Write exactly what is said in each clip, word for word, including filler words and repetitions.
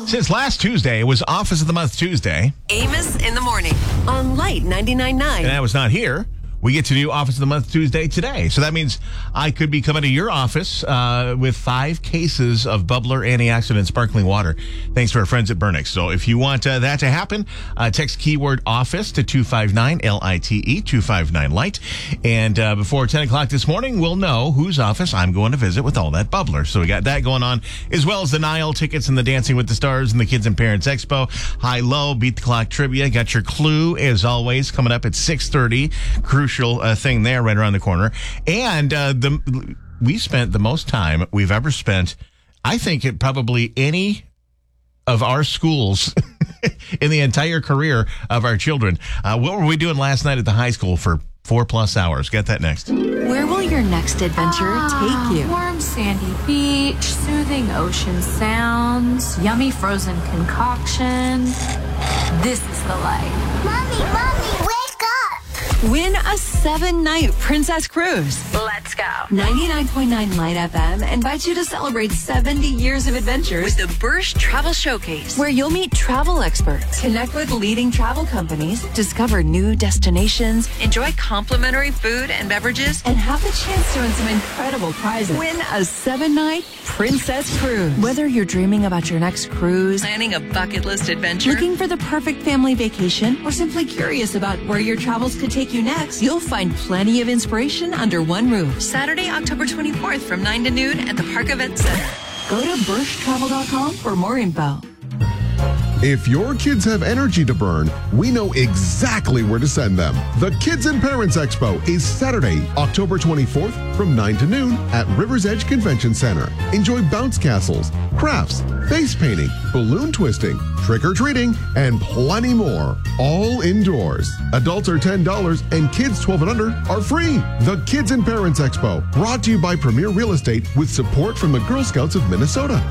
Since last Tuesday, it was Office of the Month Tuesday. Amos in the morning on Light ninety-nine point nine. And I was not here. We get to do Office of the Month Tuesday today. So that means I could be coming to your office uh, with five cases of bubbler, antioxidant, sparkling water, thanks to our friends at Burnix. So if you want uh, that to happen, uh, text keyword OFFICE to two five nine, L I T E, two five nine, light. And uh, before ten o'clock this morning, we'll know whose office I'm going to visit with all that bubbler. So we got that going on, as well as the Nile tickets and the Dancing with the Stars and the Kids and Parents Expo. High-low, beat the clock trivia. Got your clue, as always, coming up at six thirty. Crucial uh, thing there right around the corner. And uh, the we spent the most time we've ever spent, I think, at probably any of our schools in the entire career of our children. Uh, what were we doing last night at the high school for four plus hours? Get that next. Where will your next adventure ah, take you? Warm sandy beach, soothing ocean sounds, yummy frozen concoction. This is the life. Mommy, Mommy, wake up! Win a seven-night Princess Cruise. Let's go. ninety-nine point nine Light F M invites you to celebrate seventy years of adventures with the Bursch Travel Showcase, where you'll meet travel experts, connect with leading travel companies, discover new destinations, enjoy complimentary food and beverages, and have the chance to win some incredible prizes. Win a seven-night Princess Cruise. Whether you're dreaming about your next cruise, planning a bucket list adventure, looking for the perfect family vacation, or simply curious about where your travels could take you next, you'll find plenty of inspiration under one roof. Saturday, October twenty-fourth from nine to noon at the Park Event Center. Go to bursch travel dot com for more info. If your kids have energy to burn, we know exactly where to send them. The Kids and Parents Expo is Saturday, October twenty-fourth from nine to noon at River's Edge Convention Center. Enjoy bounce castles, crafts, face painting, balloon twisting, trick-or-treating, and plenty more. All indoors. Adults are ten dollars and kids twelve and under are free. The Kids and Parents Expo, brought to you by Premier Real Estate with support from the Girl Scouts of Minnesota.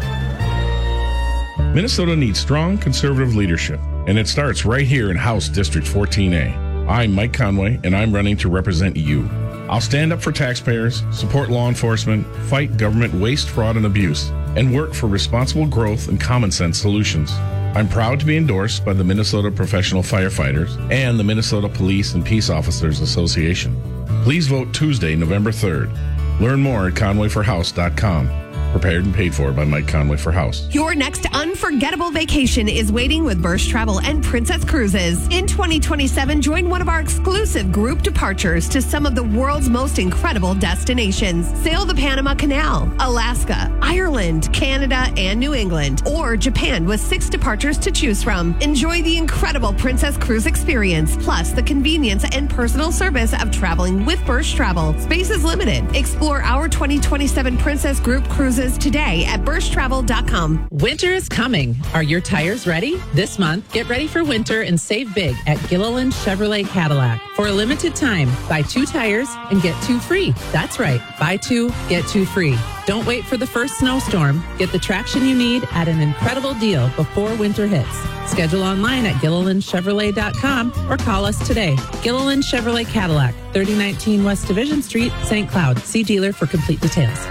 Minnesota needs strong conservative leadership, and it starts right here in House District fourteen A. I'm Mike Conway, and I'm running to represent you. I'll stand up for taxpayers, support law enforcement, fight government waste, fraud, and abuse, and work for responsible growth and common sense solutions. I'm proud to be endorsed by the Minnesota Professional Firefighters and the Minnesota Police and Peace Officers Association. Please vote Tuesday, November third. Learn more at conway for house dot com. Prepared and paid for by Mike Conway for House. Your next unforgettable vacation is waiting with Bursch Travel and Princess Cruises. In twenty twenty-seven, join one of our exclusive group departures to some of the world's most incredible destinations. Sail the Panama Canal, Alaska, Ireland, Canada, and New England, or Japan with six departures to choose from. Enjoy the incredible Princess Cruise experience, plus the convenience and personal service of traveling with Bursch Travel. Space is limited. Explore our twenty twenty-seven Princess Group Cruises today at bursch travel dot com. Winter is coming. Are your tires ready? This month, get ready for winter and save big at Gilliland Chevrolet Cadillac. For a limited time, buy two tires and get two free. That's right. Buy two, get two free. Don't wait for the first snowstorm. Get the traction you need at an incredible deal before winter hits. Schedule online at gilliland chevrolet dot com or call us today. Gilliland Chevrolet Cadillac, thirty nineteen West Division Street, Saint Cloud. See dealer for complete details.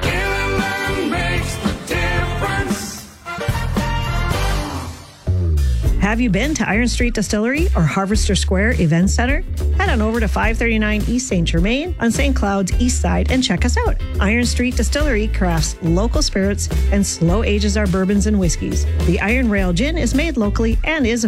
Have you been to Iron Street Distillery or Harvester Square Event Center? Head on over to five thirty-nine East Saint Germain on Saint Cloud's east side and check us out. Iron Street Distillery crafts local spirits and slow ages our bourbons and whiskeys. The Iron Rail Gin is made locally and is